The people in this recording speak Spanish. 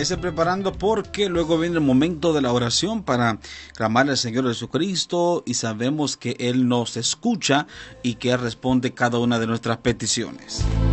Váyase preparando porque luego viene el momento de la oración para clamar al Señor Jesucristo y sabemos que Él nos escucha y que Él responde cada una de nuestras peticiones.